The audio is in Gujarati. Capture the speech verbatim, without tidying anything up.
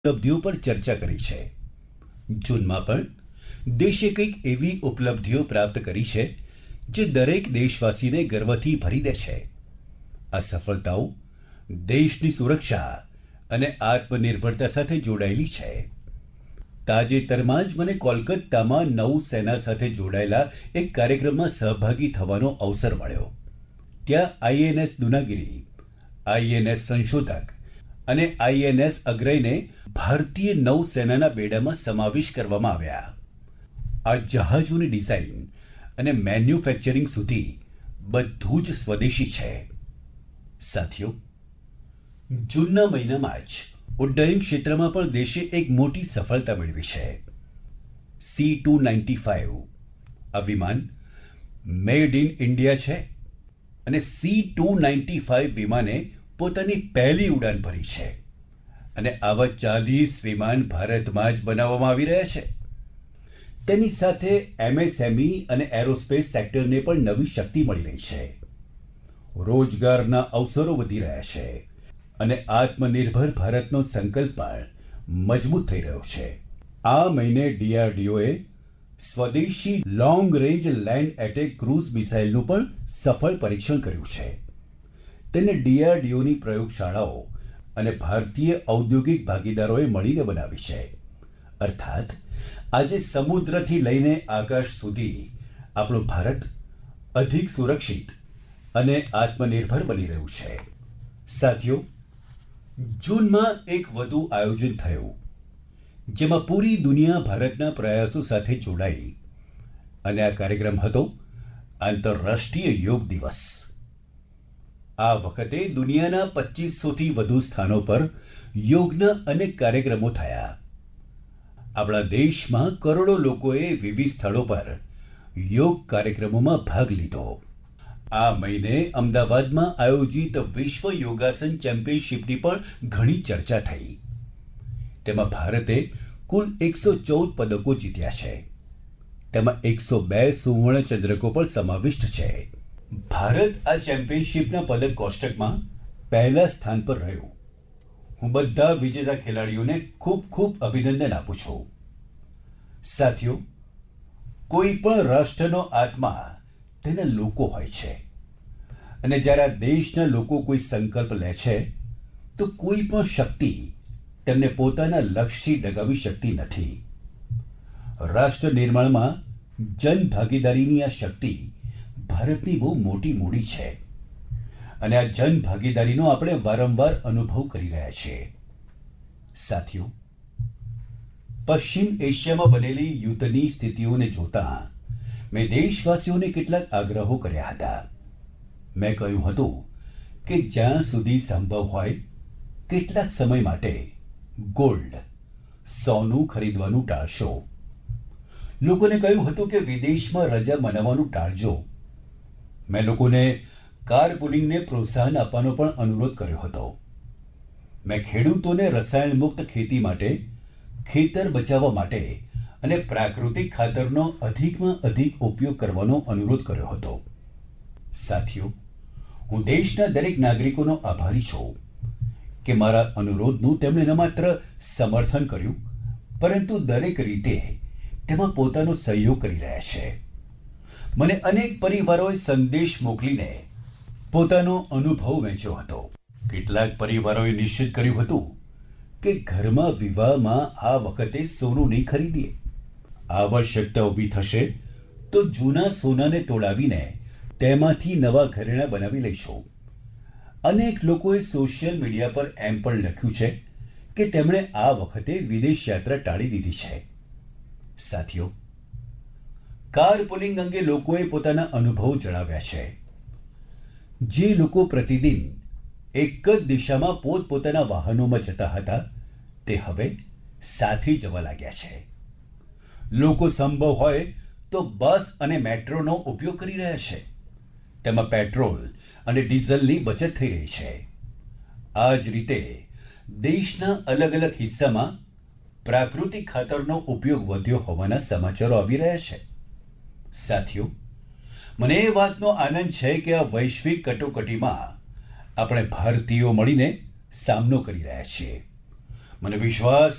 ઉપલબ્ધિઓ પર ચર્ચા કરી છે। જૂનમાં પણ દેશે કંઈક એવી ઉપલબ્ધિઓ પ્રાપ્ત કરી છે જે દરેક દેશવાસીને ગર્વથી ભરી દે છે। આ સફળતાઓ દેશની સુરક્ષા અને આત્મનિર્ભરતા સાથે જોડાયેલી છે। તાજેતરમાં જ મને કોલકાતામાં નૌસેના સાથે જોડાયેલા એક કાર્યક્રમમાં સહભાગી થવાનો અવસર મળ્યો। ત્યાં આઈએનએસ દુનાગિરી, આઈએનએસ સંશોધક અને આઈએનએસ અગ્રયને ભારતીય નૌસેનાના બેડામાં સમાવેશ કરવામાં આવ્યા। આ જહાજોની ડિઝાઇન અને મેન્યુફેક્ચરિંગ સુધી બધું જ સ્વદેશી છે। સાથીઓ, જૂનના મહિનામાં જ ઉડ્ડયન ક્ષેત્રમાં પણ દેશે એક મોટી સફળતા મેળવી છે। સી ટુ નાઇન્ટી ફાઇવ આ વિમાન મેડ ઇન ઇન્ડિયા છે અને સી ટુ નાઇન્ટી ફાઇવ વિમાને પોતાની પહેલી ઉડાન ભરી છે અને આવા ચાલીસ વિમાન ભારતમાં જ બનાવવામાં આવી રહ્યા છે। તેની સાથે એમએસએમઈ અને એરોસ્પેસ સેક્ટરને પણ નવી શક્તિ મળી રહી છે। રોજગારના અવસરો વધી રહ્યા છે અને આત્મનિર્ભર ભારતનો સંકલ્પ પણ મજબૂત થઈ રહ્યો છે। આ મહિને ડીઆરડીઓએ સ્વદેશી long range land attack cruise મિસાઇલનું પણ સફળ પરીક્ષણ કર્યું છે। તેને ડીઆરડીઓની પ્રયોગશાળાઓ અને ભારતીય ઔદ્યોગિક ભાગીદારોએ મળીને બનાવી છે। અર્થાત આજે સમુદ્રથી લઈને આકાશ સુધી આપણું ભારત અધિક સુરક્ષિત અને આત્મનિર્ભર બની રહ્યું છે। સાથીઓ, જૂનમાં એક વધુ આયોજન થયું જેમાં પૂરી દુનિયા ભારતના પ્રયાસો સાથે જોડાઈ અને આ કાર્યક્રમ હતો આંતરરાષ્ટ્રીય યોગ દિવસ। આ વખતે દુનિયાના પચીસોથી વધુ સ્થાનો પર યોગના અનેક કાર્યક્રમો થયા। આપણા દેશમાં કરોડો લોકોએ વિવિધ સ્થળો પર યોગ કાર્યક્રમોમાં ભાગ લીધો। આ મહિને અમદાવાદમાં આયોજિત વિશ્વ યોગાસન ચેમ્પિયનશિપની પણ ઘણી ચર્ચા થઈ। તેમાં ભારતે કુલ એકસો ચૌદ પદકો જીત્યા છે। તેમાં એકસો બે સુવર્ણ ચંદ્રકો પણ સમાવિષ્ટ છે। ભારત આ ચેમ્પિયનશિપના પદક કોષ્ટકમાં પહેલા સ્થાન પર રહ્યું। હું બધા વિજેતા ખેલાડીઓને ખૂબ ખૂબ અભિનંદન આપું છું। સાથીઓ, કોઈ પણ રાષ્ટ્રનો આત્મા તેના લોકો હોય છે અને જ્યારે આ દેશના લોકો કોઈ સંકલ્પ લે છે તો કોઈ પણ શક્તિ તેમને પોતાના લક્ષ્યથી ડગાવી શકતી નથી। રાષ્ટ્ર નિર્માણમાં જનભાગીદારીની આ શક્તિ ભારતની બહુ મોટી મૂડી છે અને આ જનભાગીદારીનો આપણે વારંવાર અનુભવ કરી રહ્યા છીએ। સાથીઓ, પશ્ચિમ એશિયામાં બનેલી યુદ્ધની સ્થિતિઓને જોતા મેં દેશવાસીઓને કેટલાક આગ્રહો કર્યા હતા। મેં કહ્યું હતું કે જ્યાં સુધી સંભવ હોય કેટલાક સમય માટે ગોલ્ડ, સોનું ખરીદવાનું ટાળશો। લોકોને કહ્યું હતું કે વિદેશમાં રજા મનાવવાનું ટાળજો। મેં લોકોને કારપુલિંગને પ્રોત્સાહન આપવાનો પણ અનુરોધ કર્યો હતો। મેં ખેડૂતોને રસાયણ મુક્ત ખેતી માટે, ખેતર બચાવવા માટે અને પ્રાકૃતિક ખાતરનો અધિકમાં અધિક ઉપયોગ કરવાનો અનુરોધ કર્યો હતો। સાથીઓ, હું દેશના દરેક નાગરિકોનો આભારી છું કે મારા અનુરોધનું તેમણે ન માત્ર સમર્થન કર્યું પરંતુ દરેક રીતે તેમાં પોતાનો સહયોગ કરી રહ્યા છે। મને અનેક પરિવારોએ સંદેશ મોકલીને પોતાનો અનુભવ વહેંચ્યો હતો। કેટલાક પરિવારોએ નિશ્ચિત કર્યું હતું કે ઘરમાં વિવાહમાં આ વખતે સોનું નહીં ખરીદીએ। આવશ્યકતા ઊભી થશે તો જૂના સોનાને તોડાવીને તેમાંથી નવા ઘરેણાં બનાવી લઈશું। અનેક લોકોએ સોશિયલ મીડિયા પર એમ પણ લખ્યું છે કે તેમણે આ વખતે વિદેશ યાત્રા ટાળી દીધી છે। સાથીઓ, કારપુલિંગ અંગે લોકોએ પોતાના અનુભવો જણાવ્યા છે। જે લોકો પ્રતિદિન એક જ દિશામાં પોતપોતાના વાહનોમાં જતા હતા તે હવે સાથે જવા લાગ્યા છે। લોકો સંભવ હોય તો બસ અને મેટ્રોનો ઉપયોગ કરી રહ્યા છે। તેમાં પેટ્રોલ અને ડીઝલની બચત થઈ રહી છે। આ જ રીતે દેશના અલગ અલગ હિસ્સામાં પ્રાકૃતિક ખાતરનો ઉપયોગ વધ્યો હોવાના સમાચારો આવી રહ્યા છે। સાથીઓ, મને એ વાતનો આનંદ છે કે આ વૈશ્વિક કટોકટીમાં આપણે ભારતીયો મળીને સામનો કરી રહ્યા છીએ। મને વિશ્વાસ